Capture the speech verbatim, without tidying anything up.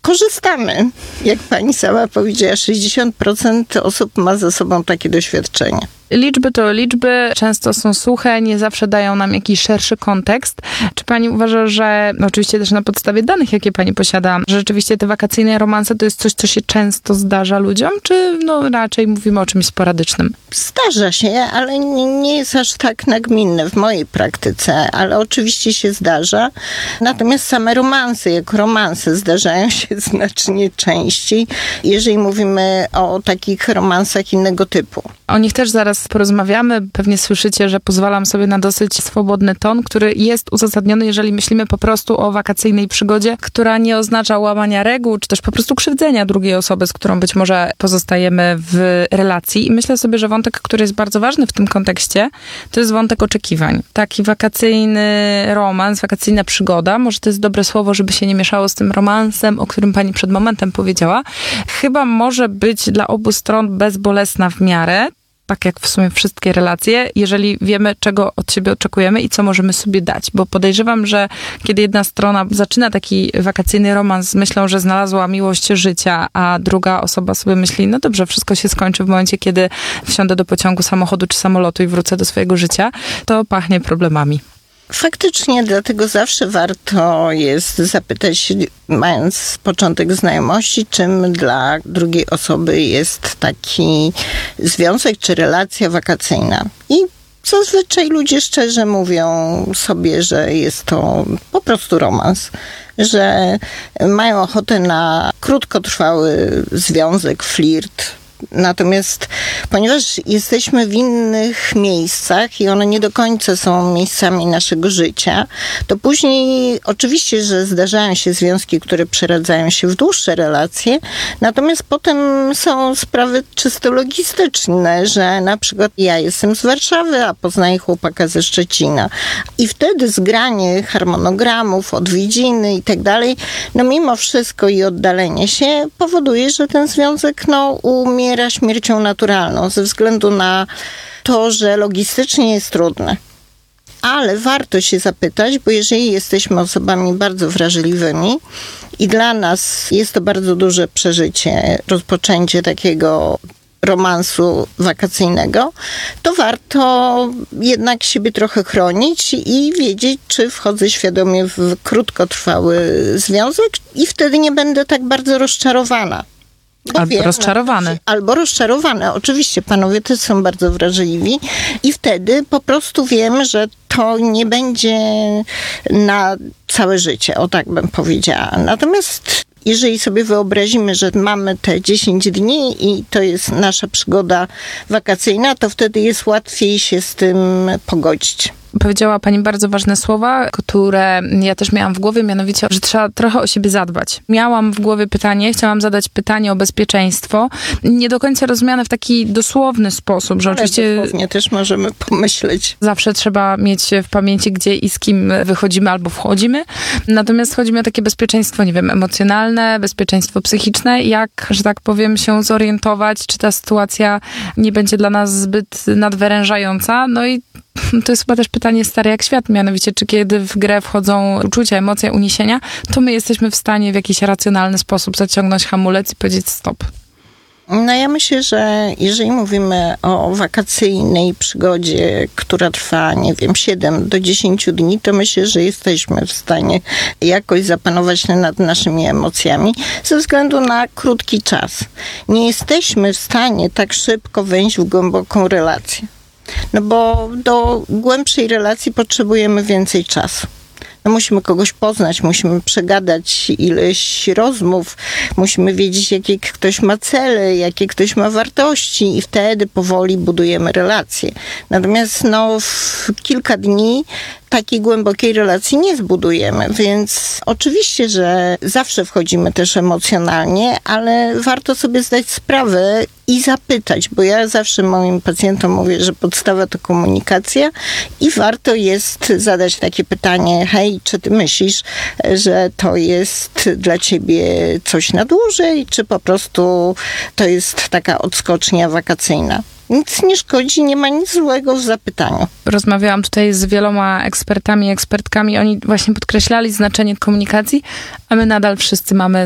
korzystamy. Jak pani sama powiedziała, sześćdziesiąt procent osób ma ze sobą takie doświadczenie. Liczby to liczby, często są suche, nie zawsze dają nam jakiś szerszy kontekst. Czy pani uważa, że, no oczywiście też na podstawie danych, jakie pani posiada, że rzeczywiście te wakacyjne romanse to jest coś, co się często zdarza ludziom, czy no raczej mówimy o czymś sporadycznym? Zdarza się, ale nie, nie jest aż tak nagminne w mojej praktyce, ale oczywiście się zdarza. Natomiast same romanse, jako romanse, zdarzają się znacznie częściej, jeżeli mówimy o takich romansach innego typu. O nich też zaraz porozmawiamy. Pewnie słyszycie, że pozwalam sobie na dosyć swobodny ton, który jest uzasadniony, jeżeli myślimy po prostu o wakacyjnej przygodzie, która nie oznacza łamania reguł, czy też po prostu krzywdzenia drugiej osoby, z którą być może pozostajemy w relacji. I myślę sobie, że wątek, który jest bardzo ważny w tym kontekście, to jest wątek oczekiwań. Taki wakacyjny romans, wakacyjna przygoda, może to jest dobre słowo, żeby się nie mieszało z tym romansem, o którym pani przed momentem powiedziała, chyba może być dla obu stron bezbolesna w miarę, tak jak w sumie wszystkie relacje, jeżeli wiemy, czego od siebie oczekujemy i co możemy sobie dać. Bo podejrzewam, że kiedy jedna strona zaczyna taki wakacyjny romans z myślą, że znalazła miłość życia, a druga osoba sobie myśli, no dobrze, wszystko się skończy w momencie, kiedy wsiądę do pociągu, samochodu czy samolotu i wrócę do swojego życia, to pachnie problemami. Faktycznie, dlatego zawsze warto jest zapytać, mając początek znajomości, czym dla drugiej osoby jest taki związek czy relacja wakacyjna. I zazwyczaj ludzie szczerze mówią sobie, że jest to po prostu romans, że mają ochotę na krótkotrwały związek, flirt. Natomiast ponieważ jesteśmy w innych miejscach i one nie do końca są miejscami naszego życia, to później oczywiście, że zdarzają się związki, które przeradzają się w dłuższe relacje, natomiast potem są sprawy czysto logistyczne, że na przykład ja jestem z Warszawy, a poznaję chłopaka ze Szczecina. I wtedy zgranie harmonogramów, odwiedziny i tak dalej, no mimo wszystko i oddalenie się powoduje, że ten związek no umie śmiercią naturalną, ze względu na to, że logistycznie jest trudne. Ale warto się zapytać, bo jeżeli jesteśmy osobami bardzo wrażliwymi i dla nas jest to bardzo duże przeżycie, rozpoczęcie takiego romansu wakacyjnego, to warto jednak siebie trochę chronić i wiedzieć, czy wchodzę świadomie w krótkotrwały związek i wtedy nie będę tak bardzo rozczarowana. Bo albo wiem, rozczarowany. No, albo rozczarowane. Oczywiście panowie też są bardzo wrażliwi i wtedy po prostu wiem, że to nie będzie na całe życie, o tak bym powiedziała. Natomiast jeżeli sobie wyobrazimy, że mamy te dziesięć dni i to jest nasza przygoda wakacyjna, to wtedy jest łatwiej się z tym pogodzić. Powiedziała pani bardzo ważne słowa, które ja też miałam w głowie, mianowicie, że trzeba trochę o siebie zadbać. Miałam w głowie pytanie, chciałam zadać pytanie o bezpieczeństwo. Nie do końca rozumiane w taki dosłowny sposób, że ale oczywiście... dosłownie też możemy pomyśleć. Zawsze trzeba mieć w pamięci, gdzie i z kim wychodzimy albo wchodzimy. Natomiast chodzi mi o takie bezpieczeństwo, nie wiem, emocjonalne, bezpieczeństwo psychiczne. Jak, że tak powiem, się zorientować, czy ta sytuacja nie będzie dla nas zbyt nadwyrężająca. No i to jest chyba też pytanie stare jak świat, mianowicie, czy kiedy w grę wchodzą uczucia, emocje, uniesienia, to my jesteśmy w stanie w jakiś racjonalny sposób zaciągnąć hamulec i powiedzieć stop. No ja myślę, że jeżeli mówimy o wakacyjnej przygodzie, która trwa, nie wiem, siedem do dziesięciu dni, to myślę, że jesteśmy w stanie jakoś zapanować nad naszymi emocjami ze względu na krótki czas. Nie jesteśmy w stanie tak szybko wejść w głęboką relację. No bo do głębszej relacji potrzebujemy więcej czasu. No musimy kogoś poznać, musimy przegadać ileś rozmów, musimy wiedzieć, jakie ktoś ma cele, jakie ktoś ma wartości i wtedy powoli budujemy relacje. Natomiast no, w kilka dni takiej głębokiej relacji nie zbudujemy, więc oczywiście, że zawsze wchodzimy też emocjonalnie, ale warto sobie zdać sprawę i zapytać, bo ja zawsze moim pacjentom mówię, że podstawa to komunikacja i warto jest zadać takie pytanie, hej, czy ty myślisz, że to jest dla ciebie coś na dłużej, czy po prostu to jest taka odskocznia wakacyjna? Nic nie szkodzi, nie ma nic złego w zapytaniu. Rozmawiałam tutaj z wieloma ekspertami, ekspertkami. Oni właśnie podkreślali znaczenie komunikacji, a my nadal wszyscy mamy